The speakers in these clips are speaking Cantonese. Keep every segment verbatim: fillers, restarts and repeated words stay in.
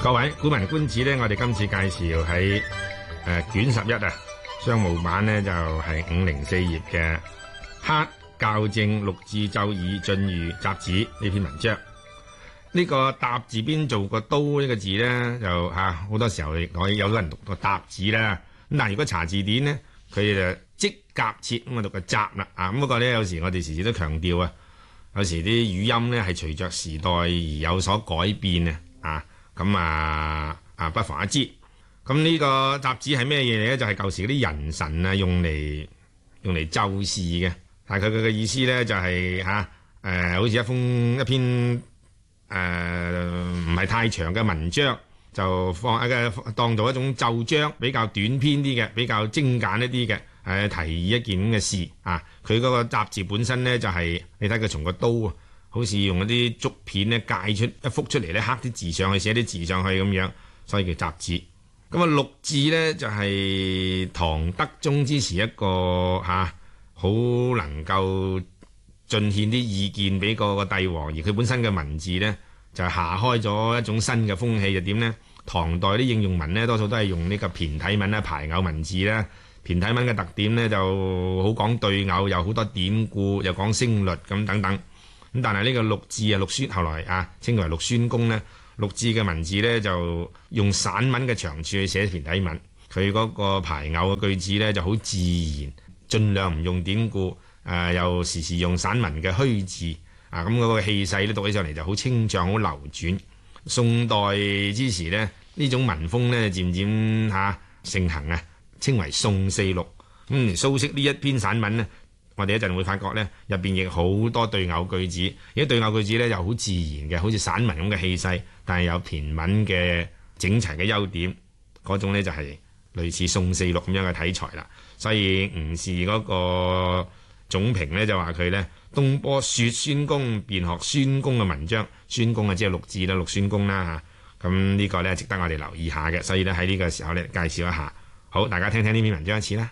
各位古文觀止咧，我哋今次介紹喺誒卷十一啊，商務版呢就係五零四頁嘅《克校正六字奏議進喻雜子》呢篇文章。呢、這個搭字邊做個刀呢個字咧，就吓好、啊、多時候我有人讀個搭字啦。咁但係如果查字典呢，佢就即夾切咁啊讀個雜啦。啊咁不過咧，有時我哋時時都強調啊，有時啲語音咧係隨着時代而有所改變啊。啊咁啊啊，不妨一知。咁呢個雜子係咩嘢嚟咧？就係、是、舊時啲人神啊用嚟用嚟奏事嘅。但係佢佢嘅意思咧就係吓誒，好似一封一篇誒唔係太長嘅文章，就放一個當做一種奏章，比較短篇啲嘅，比較精簡一啲嘅誒，提議一件咁嘅事啊。佢嗰個雜字本身咧就係、是、你睇佢從個刀啊。好似用嗰啲竹片咧，界出一幅出嚟咧，刻啲字上去，寫啲字上去咁樣，所以叫雜子。咁啊，六字咧就係、是、唐德宗之時一個嚇，好、啊、能夠進獻啲意見俾個個帝王，而佢本身嘅文字咧就下開咗一種新嘅風氣，就點咧？唐代啲應用文咧，多數都係用呢個駢體文啦、排偶文字啦。駢體文嘅特點咧就好講對偶，有好多典故，又講聲律咁等等。咁但係呢個六字啊，六宣後來啊稱為六宣公呢，六字嘅文字呢，就用散文嘅長處去寫駢體文，佢嗰個排偶嘅句子呢，就好自然，盡量唔用典故，誒、呃、又時時用散文嘅虛字啊，咁、那、嗰個氣勢咧讀起上嚟就好清暢，好流轉。宋代之時呢，呢種文風呢，漸漸嚇、啊、盛行啊，稱為宋四六。咁、嗯、蘇軾呢一篇散文呢，我哋一陣會發覺咧，入邊亦好多對偶句子，而啲對偶句子咧又好自然嘅，好似散文咁嘅氣勢，但係有駢文嘅整齊嘅優點，嗰種咧就係類似宋四六咁樣嘅體裁啦。所以吳氏嗰個總評咧就話佢咧東坡說宣公，便學宣公嘅文章，宣公啊即係六字啦，六宣公啦嚇。咁呢個咧值得我哋留意下嘅，所以咧喺呢個時候咧介紹一下。好，大家聽聽呢篇文章一次啦。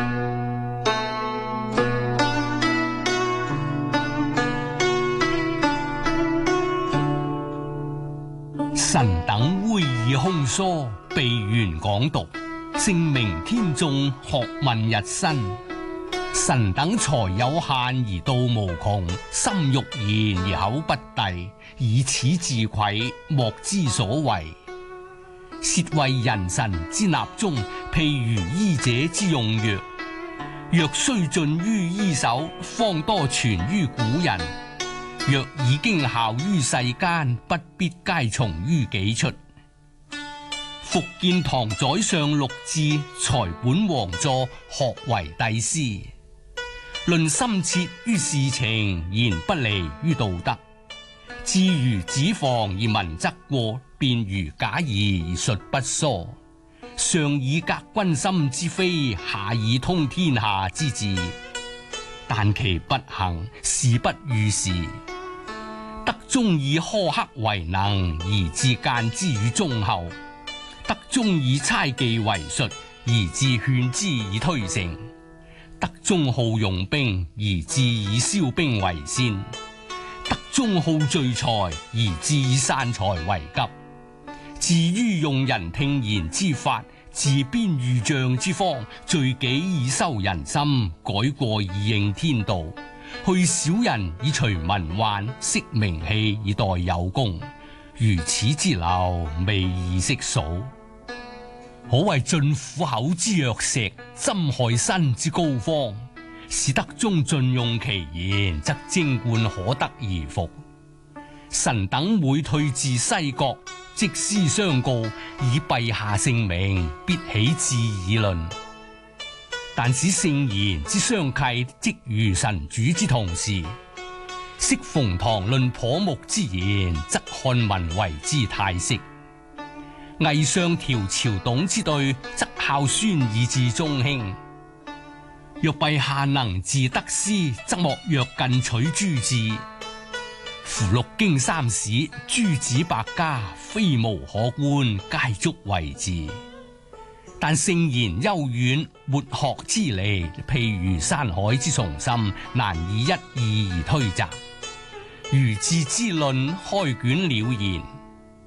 臣等會議空疏，備緣講讀，正明天眾，學問日新。臣等才有限而道無窮，心欲言而口不遞，以此自愧，莫之所為。竊為人臣之納中，譬如醫者之用藥，藥須盡於醫手，方多傳於古人。若已經效於世間，不必皆從於己出。復見唐宰相陸贽，才本王座，學為帝師。論深切於事情，言不離於道德。至如子房而文則過，便如假意而術不疏。上以革君心之非，下以通天下之治。但其不行，事不遇時。德宗以苛刻為能，而自諫之於忠厚；德宗以猜忌為術，而自勸之以推誠；德宗好用兵，而自以消兵為先；德宗好聚財，而自以散財為急。至於用人聽言之法，自編御將之方，罪己以收人心，改過以應天道。去小人以除民患，息名氣以待有功，如此之流，未易識數。可謂進虎口之弱石，針害身之膏肓。使德宗盡用其言，則貞觀可得而服。臣等每退至西國，即師相告，以陛下聖明，必起致議論。但使聖賢之相契，即如神主之同時。適逢堂論頗目之言，則看文為之太息。魏相調朝董之對，則孝宣以至中興。若陛下能自得師，則莫若近取諸志。夫六經三史，諸子百家，非無可觀，皆足為治。但聖賢幽遠，活學之離，譬如山海之叢深，難以一意而推擇。如治之論，開卷了然。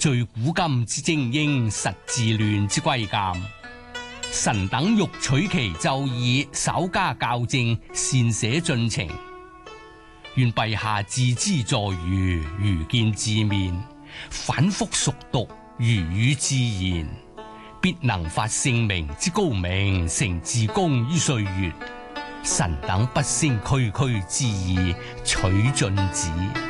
最古今之精英，實治亂之歸鑑。臣等欲取其奏議，稍加校正，善寫進程。願陛下自知助愚，愚見自面，反覆熟讀，如語自言，必能發聖明之高明，成自功於歲月。臣等不勝區區之意，取進旨。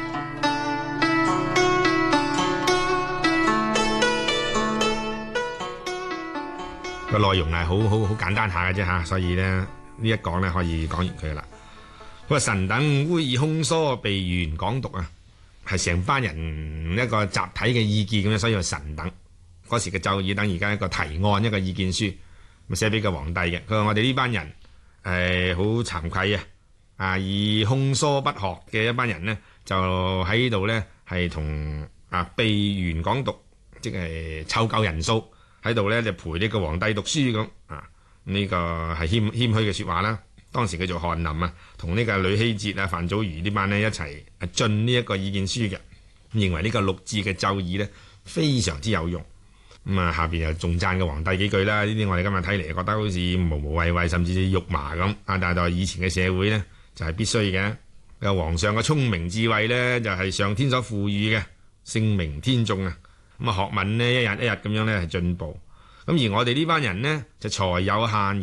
個內容係好好好簡單下嘅啫嚇，所以咧呢一講咧可以講完佢啦。不過臣等烏爾空疏，備元講讀啊，係成班人一個集體嘅意見咁樣，所以話臣等嗰時嘅奏議等而家一個提案，一個意見書，咪寫俾個皇帝嘅。佢話我哋呢班人誒好慚愧啊，啊以空疏不學嘅一班人呢，就喺度呢係同啊備元講讀，即係湊夠人數。喺度咧就陪呢個皇帝讀書咁啊，呢、這個係謙謙虛嘅説話啦。當時叫做翰林啊，同呢個呂希哲啊、范祖禹呢班呢一齊進呢一個意見書嘅，認為呢個六字嘅奏議呢非常之有用。咁、嗯、啊下邊又仲讚個皇帝幾句啦。呢啲我哋今日睇嚟覺得好似無無謂謂，甚至肉麻咁啊。但係以前嘅社會呢，就係、是、必須嘅。個皇上嘅聰明智慧呢，就係、是、上天所賦予嘅，聖明天眾啊。咁啊學問呢，一日一日咁樣咧係進步，咁而我哋呢班人呢，就才有限。